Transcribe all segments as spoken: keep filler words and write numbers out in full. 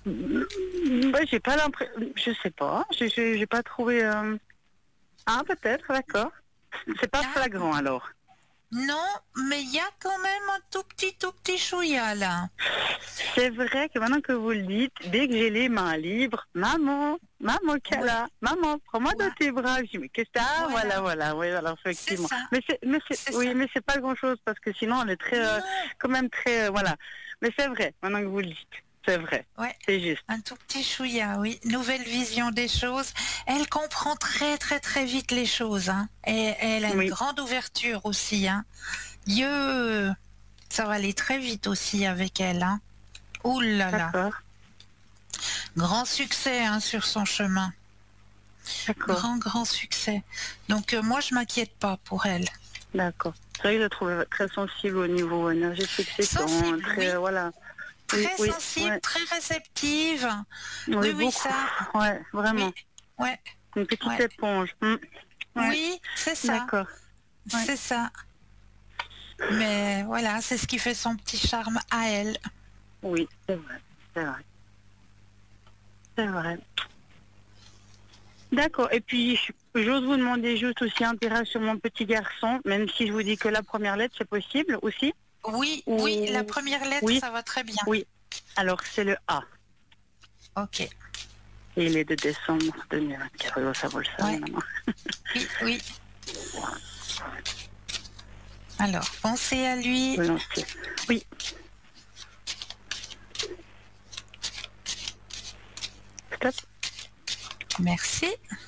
Bah, j'ai pas l'impression, je sais pas, j'ai j'ai- j'ai pas trouvé. euh, Ah, peut-être, d'accord. C'est pas Ah, flagrant alors. non, mais il y a quand même un tout petit, tout petit chouïa là. C'est vrai que maintenant que vous le dites, dès que j'ai les mains libres, maman, maman Ouais, Kala, maman, prends-moi dans ouais, tes bras. Je dis, mais qu'est-ce que t'as? Voilà, voilà, voilà, oui, alors c'est effectivement. ça, Mais c'est, mais c'est, c'est oui, ça. mais c'est pas grand-chose parce que sinon on est très, euh, Non, quand même très, euh, voilà. Mais c'est vrai, maintenant que vous le dites, c'est vrai, ouais, c'est juste. un tout petit chouïa, oui. Nouvelle vision des choses. Elle comprend très, très, très vite les choses, hein. Et elle a une Oui, grande ouverture aussi, hein. Dieu, ça va aller très vite aussi avec elle, hein. Ouh là là, d'accord, grand succès, hein, sur son chemin. d'accord, Grand, grand succès. Donc euh, moi, je m'inquiète pas pour elle. d'accord. C'est vrai que je la trouve très sensible au niveau énergétique, c'est quand, Sensible, très, oui. euh, voilà. Oui, Très oui, sensible, ouais, très réceptive. oui, Oui, oui, beaucoup, ça. ouais, Oui, vraiment. ouais, Une petite ouais. éponge. Hmm. Ouais, Oui, c'est ça. d'accord. Ouais. C'est ça. Mais voilà, c'est ce qui fait son petit charme à elle. Oui, c'est vrai, c'est vrai, c'est vrai. D'accord. Et puis, je- j'ose vous demander juste aussi un tirage sur mon petit garçon, même si je vous dis que la première lettre, c'est possible aussi. Oui, oui, la Ou première lettre, oui, ça va très bien. oui. Alors, c'est le A. Ok. Et il est de décembre deux mille vingt-quatre. Oh, ça, vous le savez Ouais. maintenant. Oui, oui. Alors, pensez à lui. Volontiers. Oui, stop. Merci.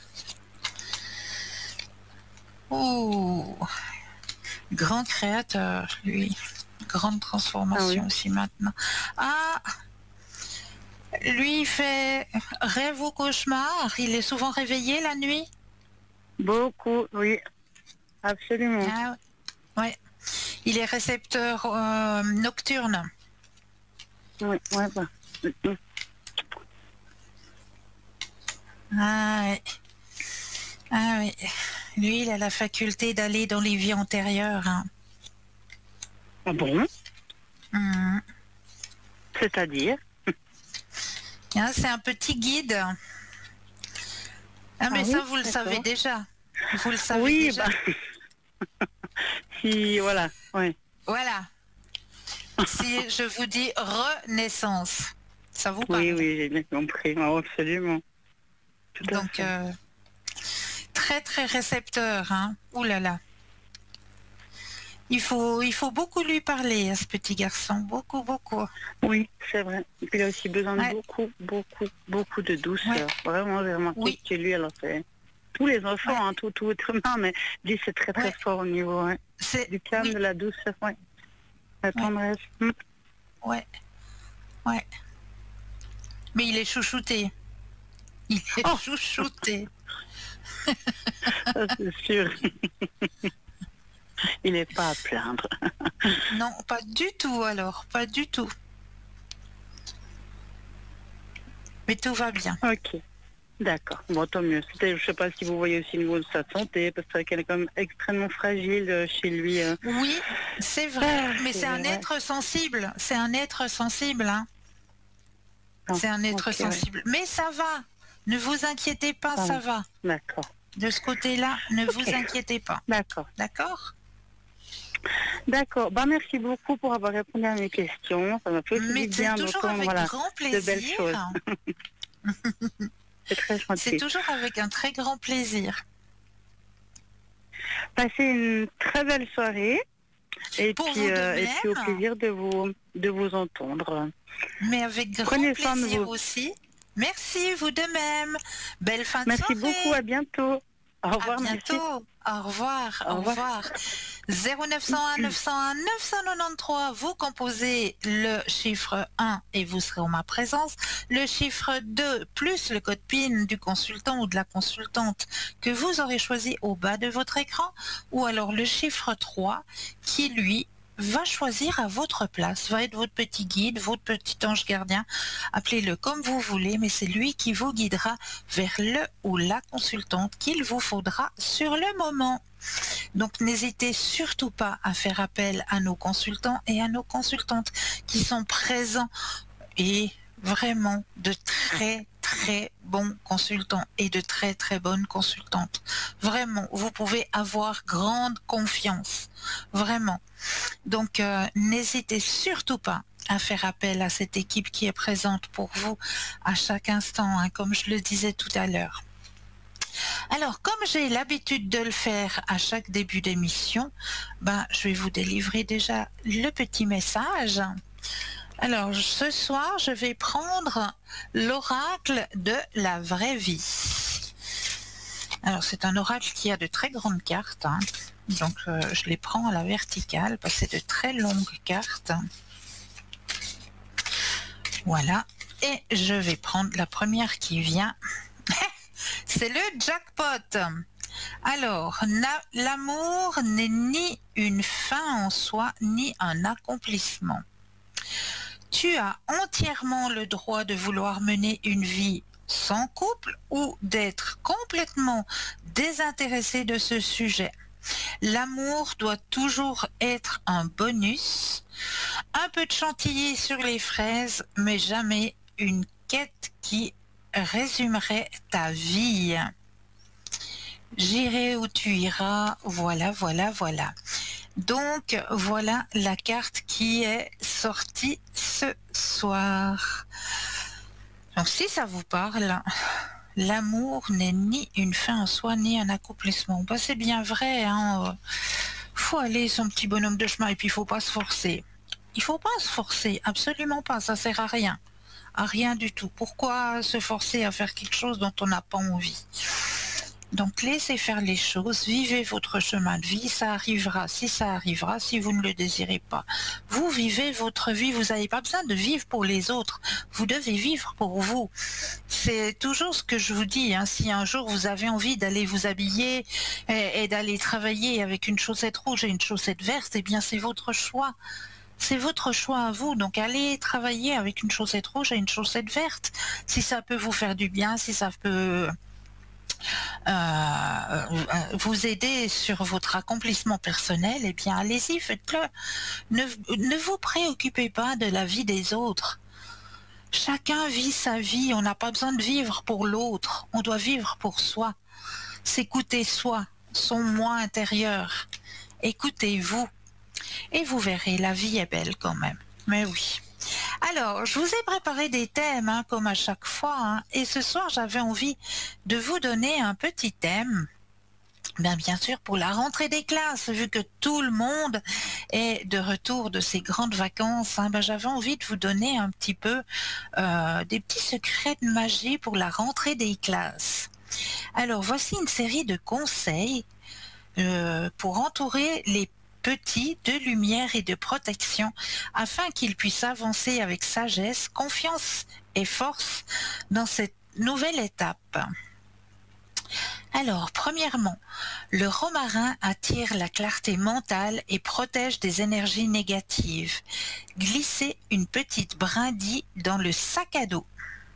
Ouh, grand créateur, lui. Grande Ah oui, transformation aussi maintenant. Ah, lui, il fait rêve ou cauchemar. Il est souvent réveillé la nuit. beaucoup, oui, absolument. Ah, ouais. Il est récepteur euh, nocturne. Oui, ouais, bah. Mm, mm. Ah, ouais. Ah oui. Lui, il a la faculté d'aller dans les vies antérieures, hein. Ah bon? Mhm. C'est-à-dire? Ah, c'est un petit guide. Ah, Ah mais oui, ça, vous le savez d'accord. déjà. Vous le savez Oui, déjà. bah, si, voilà, oui. Voilà. Si je vous dis renaissance, ça vous Oui, parle. oui, j'ai bien compris. Ah, absolument. Tout à Donc, fait. euh, très, très récepteur, hein. Ouh là là. Il faut, il faut beaucoup lui parler à ce petit garçon. Beaucoup, beaucoup. Oui, c'est vrai. Et puis il a aussi besoin de Ouais, beaucoup, beaucoup, beaucoup de ouais, douceur. Vraiment, j'ai remarqué que oui, chez lui, alors c'est tous les enfants, ouais, hein, tout, tout être humain, mais lui, c'est très, très ouais. fort au niveau, ouais. C'est, Du calme, oui, de la douceur, ouais. La ouais, tendresse. Hmm. ouais, ouais. Mais il est chouchouté. Il est Oh, chouchouté. ça, c'est sûr. Il n'est pas à plaindre. Non, pas du tout alors, pas du tout. Mais tout va bien. Ok, d'accord. Bon, tant mieux. C'était, je sais pas si vous voyez aussi au niveau de sa santé, parce qu'elle est quand même extrêmement fragile euh, chez lui. euh. Oui, c'est vrai, Ah, mais c'est c'est, un ouais. être sensible. C'est un être sensible, hein. Ah, C'est un être ok, ouais. sensible. Mais ça va. Ne vous inquiétez pas, Ah, ça va. d'accord. De ce côté-là, ne Ok, vous inquiétez pas. d'accord. D'accord? D'accord. Bah, merci beaucoup pour avoir répondu à mes questions. Ça m'a fait aussi du Mais c'est bien toujours d'entendre, avec voilà, grand de belles plaisir. choses. C'est très C'est gentil. toujours avec un très grand plaisir. Passez une très belle soirée et Pour puis, vous de euh, et puis au même, plaisir de vous, de vous entendre. mais avec grand Prenez soin de plaisir vous. aussi. Merci, vous de même. Belle fin de Merci beaucoup. soirée. À bientôt. Au À revoir. Merci. bientôt. Au revoir. Au Au revoir. revoir. zéro neuf cent un neuf cent un neuf cent quatre-vingt-treize, vous composez le chiffre un et vous serez en ma présence. Le chiffre deux plus le code PIN du consultant ou de la consultante que vous aurez choisi au bas de votre écran. Ou alors le chiffre trois qui, lui, va choisir à votre place, va être votre petit guide, votre petit ange gardien, appelez-le comme vous voulez, mais c'est lui qui vous guidera vers le ou la consultante qu'il vous faudra sur le moment. Donc n'hésitez surtout pas à faire appel à nos consultants et à nos consultantes qui sont présents et vraiment de très très bons consultants et de très très bonnes consultantes. Vraiment, vous pouvez avoir grande confiance, vraiment. Donc euh, n'hésitez surtout pas à faire appel à cette équipe qui est présente pour vous à chaque instant, hein, comme je le disais tout à l'heure. Alors, comme j'ai l'habitude de le faire à chaque début d'émission, ben, je vais vous délivrer déjà le petit message. Alors, ce soir, je vais prendre l'oracle de la vraie vie. Alors, c'est un oracle qui a de très grandes cartes, hein. Donc euh, je les prends à la verticale parce que c'est de très longues cartes. Voilà, et je vais prendre la première qui vient. C'est le jackpot. Alors, l'amour n'est ni une fin en soi, ni un accomplissement. Tu as entièrement le droit de vouloir mener une vie sans couple ou d'être complètement désintéressé de ce sujet. L'amour doit toujours être un bonus, un peu de chantilly sur les fraises, mais jamais une quête qui résumerait ta vie. J'irai où tu iras, voilà, voilà, voilà. Donc, voilà la carte qui est sortie ce soir. Donc, si ça vous parle, l'amour n'est ni une fin en soi, ni un accomplissement. Ben, c'est bien vrai, hein. Faut aller son petit bonhomme de chemin et puis il faut pas se forcer. Il faut pas se forcer, absolument pas, ça sert à rien. À rien du tout. Pourquoi se forcer à faire quelque chose dont on n'a pas envie? Donc laissez faire les choses, vivez votre chemin de vie, ça arrivera si ça arrivera, si vous ne le désirez pas. Vous vivez votre vie, vous n'avez pas besoin de vivre pour les autres, vous devez vivre pour vous. C'est toujours ce que je vous dis, hein. Si un jour vous avez envie d'aller vous habiller et, et d'aller travailler avec une chaussette rouge et une chaussette verte, eh bien c'est votre choix. C'est votre choix à vous, donc allez travailler avec une chaussette rouge et une chaussette verte. Si ça peut vous faire du bien, si ça peut euh, vous aider sur votre accomplissement personnel, eh bien allez-y, faites-le. Ne, ne vous préoccupez pas de la vie des autres. Chacun vit sa vie, on n'a pas besoin de vivre pour l'autre, on doit vivre pour soi. S'écouter soi, son moi intérieur. Écoutez-vous. Et vous verrez, la vie est belle quand même. Mais oui. Alors, je vous ai préparé des thèmes, hein, comme à chaque fois. Hein, et ce soir, j'avais envie de vous donner un petit thème. Bien, bien sûr, pour la rentrée des classes, vu que tout le monde est de retour de ces grandes vacances, hein, ben, j'avais envie de vous donner un petit peu euh, des petits secrets de magie pour la rentrée des classes. Alors, voici une série de conseils euh, pour entourer les petits de lumière et de protection afin qu'ils puissent avancer avec sagesse, confiance et force dans cette nouvelle étape. Alors, premièrement, le romarin attire la clarté mentale et protège des énergies négatives. Glissez une petite brindille dans le sac à dos.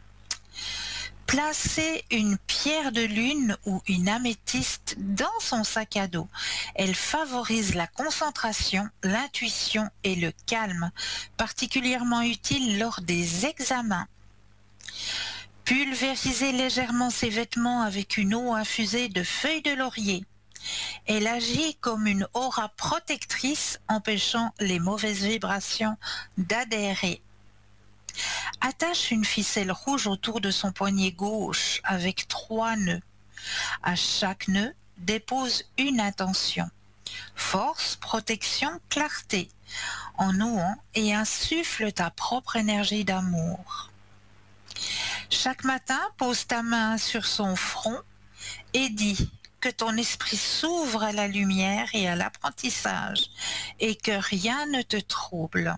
Placez une pierre de lune ou une améthyste dans son sac à dos. Elle favorise la concentration, l'intuition et le calme, particulièrement utile lors des examens. Pulvérisez légèrement ses vêtements avec une eau infusée de feuilles de laurier. Elle agit comme une aura protectrice, empêchant les mauvaises vibrations d'adhérer. Attache une ficelle rouge autour de son poignet gauche avec trois nœuds. À chaque nœud, dépose une intention. Force, protection, clarté, en nouant et insuffle ta propre énergie d'amour. Chaque matin, pose ta main sur son front et dis que ton esprit s'ouvre à la lumière et à l'apprentissage et que rien ne te trouble.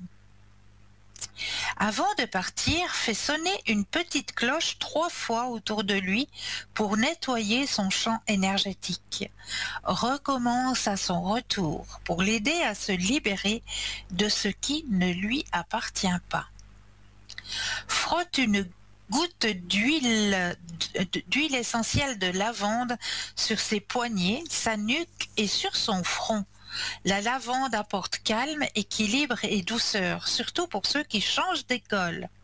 Avant de partir, fais sonner une petite cloche trois fois autour de lui pour nettoyer son champ énergétique. Recommence à son retour pour l'aider à se libérer de ce qui ne lui appartient pas. Frotte une goutte d'huile d'huile essentielle de lavande sur ses poignets, sa nuque et sur son front. La lavande apporte calme, équilibre et douceur, surtout pour ceux qui changent d'école.